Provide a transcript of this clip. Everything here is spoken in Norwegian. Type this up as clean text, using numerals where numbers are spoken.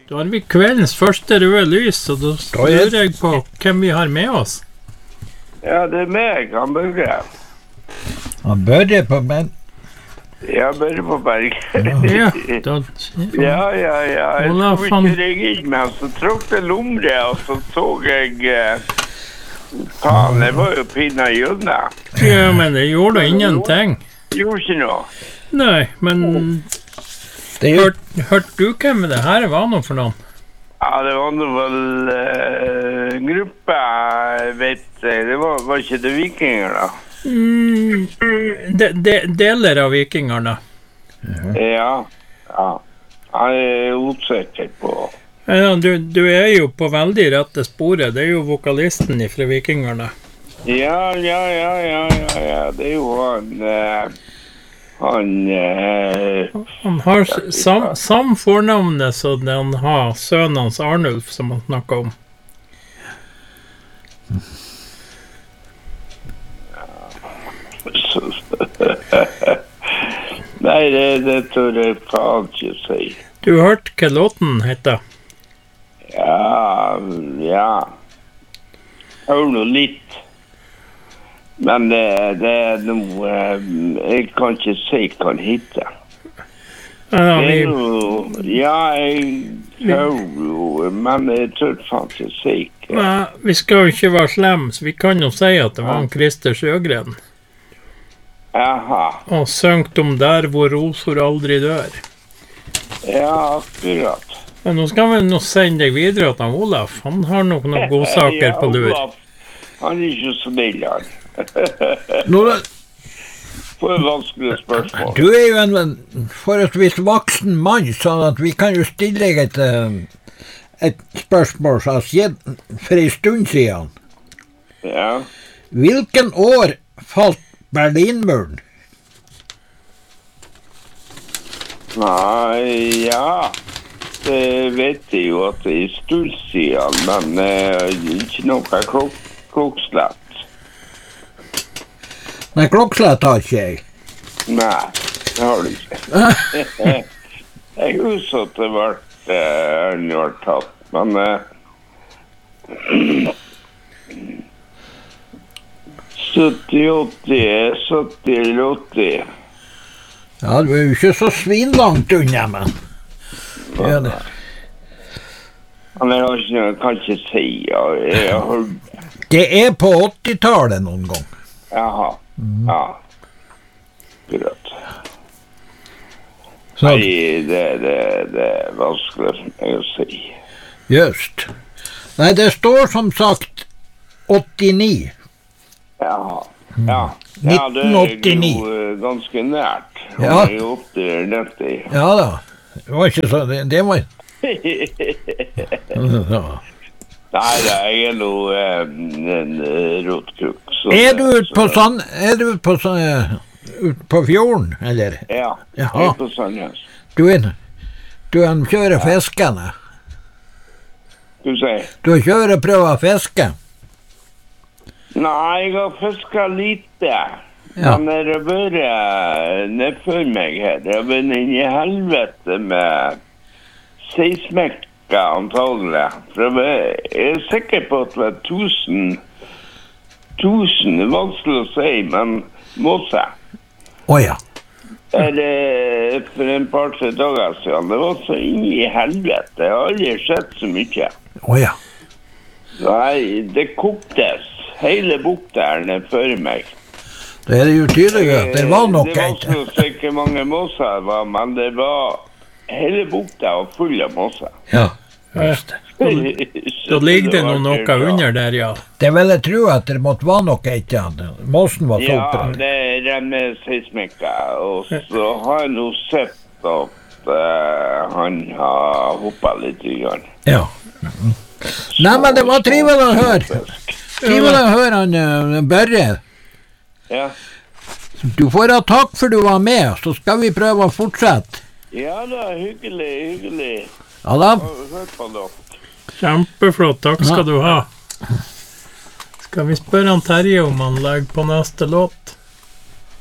Da har vi kveldens første røde lys, og da lurer jeg på hvem vi har med oss. Ja, det meg, han Børre. Han Børre på Berg? Ja, Børre på Berg. Ja, da... Ja. Jeg skulle ikke ringe inn med, så tråkte lomre, og så så jeg... Faen, det var jo pinna Jønne. Ja, men det gjorde da ingenting. Gjorde ikke noe. Nei, men... Hørte du hvem det her var noe for noen? Ja, det var noe vel gruppe, vet jeg. Det var ikke det vikinger da? Deler av vikingerne. Ja. Jeg er utsikker på. Ja, du er jo på veldig rette sporet. Det er jo vokalisten fra vikingerne. Ja. Det er jo han har samme fornavnet som han har sønnen hans Arnulf, som han snakket om. Nei, det tør jeg faen ikke si. Du hørte hva låten heter? Ja. Jeg hører noe litt. Men det er noe jeg kan ikke si hva han heter. Jeg hører jo, men jeg tør faen ikke si hva. Vi skal jo ikke være slem, så vi kan jo si at det var en Christer Sjøgren. Jaha. Og søngt om der hvor roser aldri dør. Ja, akkurat. Men nå skal vi nå sende deg videre til han Olaf. Han har nok noen gode saker på lur. Olaf, han er ikke så snill, han. For et vanskelig spørsmål. Du er jo en forholdsvis voksen mann, sånn at vi kan jo stille deg et spørsmål som har skjedd for en stund siden. Ja. Hvilken år falt Berlinmuren? Nei, ja. Det vet jeg jo at det er en stund siden, men ikke noe klokslett. Nei, klokslett har ikke jeg. Nei, det har du ikke. Jeg husker at det var tatt, men 70 eller 80. Ja, du er jo ikke så svinlangt unna, men... Ja, det. Han kan ikke si, jeg har hørt. Det er på 80-tallet noen gang. Jaha, ja. Greit. Så. Nei, det er vanskelig for meg å si. Just. Nei, det står som sagt 89. Ja, det er jo ganske nært. Ja. Han er jo 80-90. Ja da, det var ikke så, det var... Nei, jeg er noe en rotkruk. Er du ute på fjorden, eller? Ja, jeg er på Sandnes. Du kjører fiskene? Du sier? Du kjører og prøver å fiske? Nei, jeg har fisket lite. Men det har vært nedfor meg her. Det har vært inn i helvete med seismekka antagelig. For jeg er sikker på at det var 1000, det er vanskelig å si, men måse. Åja. For en par-tre dager siden. Det var så inn i helvete. Jeg har aldri sett så mye. Åja. Nei, det koktes. Hele bukta er nedfor meg. Det er jo tydelig at det var nok ikke. Det var så ikke mange måser, men det var hele bukta var full av måser. Ja, just det. Så ligger det noe under der, ja. Det vil jeg tro at det måtte være noe etter. Måsen var så oppe. Ja, det renner seismekka, og så har jeg nå sett at han har hoppet litt i gang. Ja. Nei, men det var trivelig å høre. Trivelig å høre han Børre. Ja. Du får ha takk for du var med, så skal vi prøve å fortsette. Ja da, hyggelig. Ja da. Hør på dere. Kjempeflott, takk skal du ha. Skal vi spørre han Terje om han legger på neste låt?